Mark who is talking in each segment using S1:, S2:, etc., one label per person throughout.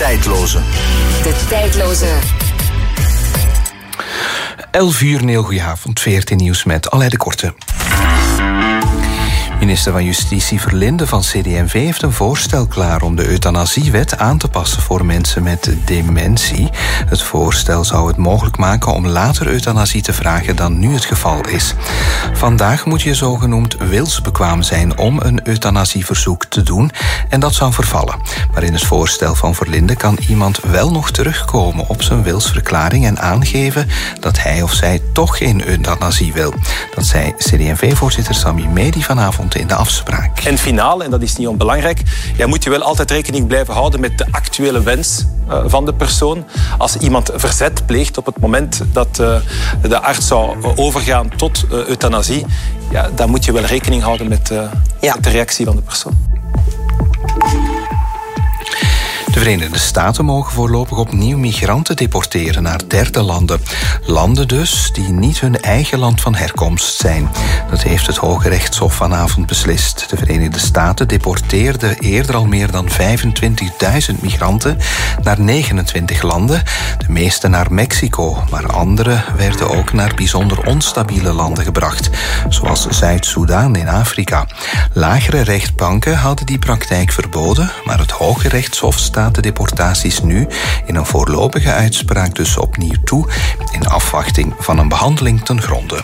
S1: tijdloze.
S2: De tijdloze.
S3: 11 uur, een heel goeie avond. 14 nieuws met Aleid de Korte. Minister van Justitie Verlinde van CD&V heeft een voorstel klaar om de euthanasiewet aan te passen voor mensen met dementie. Het voorstel zou het mogelijk maken om later euthanasie te vragen dan nu het geval is. Vandaag moet je zogenoemd wilsbekwaam zijn om een euthanasieverzoek te doen en dat zou vervallen. Maar in het voorstel van Verlinde kan iemand wel nog terugkomen op zijn wilsverklaring en aangeven dat hij of zij toch geen euthanasie wil. Dat zei CD&V-voorzitter Sami Medi vanavond in de afspraak.
S4: En finaal, en dat is niet onbelangrijk, moet je wel altijd rekening blijven houden met de actuele wens van de persoon. Als iemand verzet pleegt op het moment dat de arts zou overgaan tot euthanasie, dan moet je wel rekening houden met de reactie van de persoon.
S3: De Verenigde Staten mogen voorlopig opnieuw migranten deporteren naar derde landen. Landen dus die niet hun eigen land van herkomst zijn. Dat heeft het Hoge Rechtshof vanavond beslist. De Verenigde Staten deporteerden eerder al meer dan 25.000 migranten naar 29 landen. De meeste naar Mexico, maar andere werden ook naar bijzonder onstabiele landen gebracht, zoals Zuid-Soedan in Afrika. Lagere rechtbanken hadden die praktijk verboden, maar het Hoge Rechtshof staat de deportaties nu in een voorlopige uitspraak dus opnieuw toe, in afwachting van een behandeling ten gronde.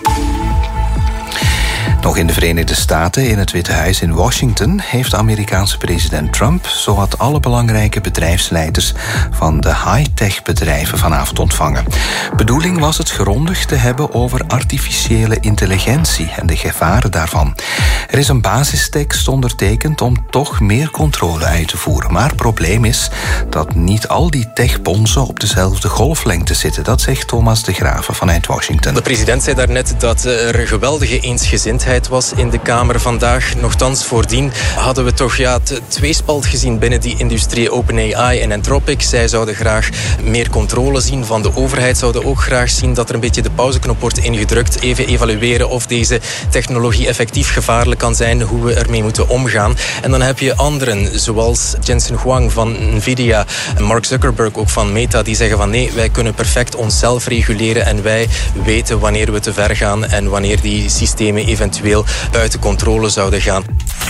S3: Nog in de Verenigde Staten, in het Witte Huis in Washington, heeft de Amerikaanse president Trump zowat alle belangrijke bedrijfsleiders van de high-tech bedrijven vanavond ontvangen. Bedoeling was het grondig te hebben over artificiële intelligentie en de gevaren daarvan. Er is een basistekst ondertekend om toch meer controle uit te voeren. Maar het probleem is dat niet al die techbonzen op dezelfde golflengte zitten. Dat zegt Thomas de Graven vanuit Washington.
S5: De president zei daarnet dat er geweldige eensgezindheid was in de Kamer vandaag. Nochtans, voordien hadden we toch tweespalt gezien binnen die industrie. OpenAI en Anthropic. Zij zouden graag meer controle zien van de overheid. Zouden ook graag zien dat er een beetje de pauzeknop wordt ingedrukt. Even evalueren of deze technologie effectief gevaarlijk kan zijn. Hoe we ermee moeten omgaan. En dan heb je anderen, zoals Jensen Huang van Nvidia en Mark Zuckerberg ook van Meta, die zeggen van nee, wij kunnen perfect onszelf reguleren en wij weten wanneer we te ver gaan en wanneer die systemen eventueel buiten controle zouden gaan.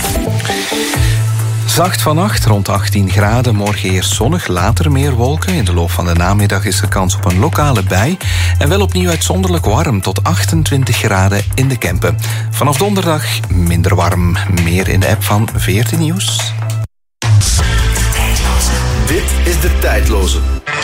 S3: Zacht vannacht, rond 18 graden. Morgen eerst zonnig, later meer wolken. In de loop van de namiddag is er kans op een lokale bui. En wel opnieuw uitzonderlijk warm, tot 28 graden in de Kempen. Vanaf donderdag minder warm. Meer in de app van 14 Nieuws.
S1: Dit is de tijdloze.